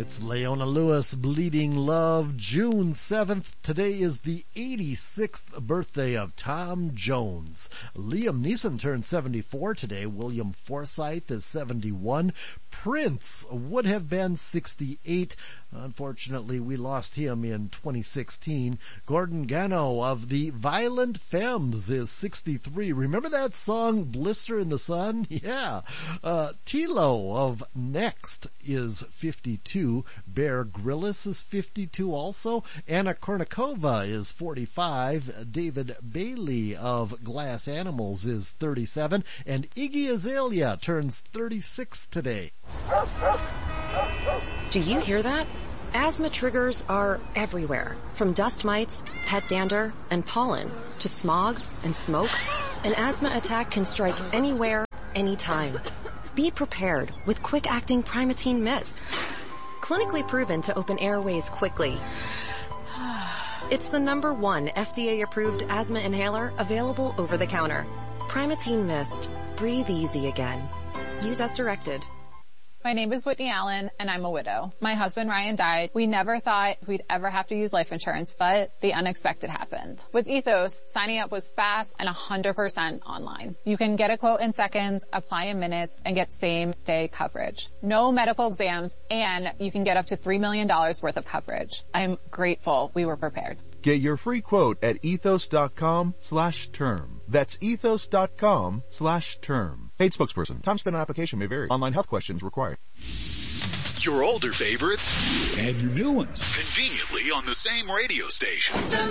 It's Leona Lewis, Bleeding Love, June 7th. Today is the 86th birthday of Tom Jones. Liam Neeson turned 74 today. William Forsythe is 71. Prince would have been 68. Unfortunately, we lost him in 2016. Gordon Gano of the Violent Femmes is 63. Remember that song, Blister in the Sun? Yeah. Tilo of Next is 52. Bear Grylls is 52 also. Anna Kournikova is 45. David Bailey of Glass Animals is 37. And Iggy Azalea turns 36 today. Do you hear that? Asthma triggers are everywhere, from dust mites, pet dander, and pollen, to smog and smoke. An asthma attack can strike anywhere, anytime. Be prepared with quick-acting Primatene Mist. Clinically proven to open airways quickly. It's the #1 FDA-approved asthma inhaler available over the counter. Primatene Mist. Breathe easy again. Use as directed. My name is Whitney Allen, and I'm a widow. My husband, Ryan, died. We never thought we'd ever have to use life insurance, but the unexpected happened. With Ethos, signing up was fast and 100% online. You can get a quote in seconds, apply in minutes, and get same-day coverage. No medical exams, and you can get up to $3 million worth of coverage. I'm grateful we were prepared. Get your free quote at ethos.com/term. That's ethos.com/term. Paid spokesperson. Time spent on application may vary. Online health questions required. Your older favorites and your new ones conveniently on the same radio station.